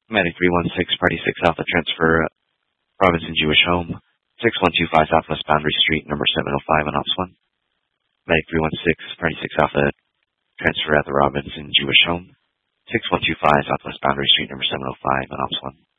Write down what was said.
Medic 316, Party 6 Alpha, transfer Robinson Jewish Home, 6125 Southwest Boundary Street, number 705 on Ops 1. Medic 316, Party 6 Alpha, transfer at the Robinson Jewish Home, 6125 Southwest Boundary Street, number 705 on Ops 1.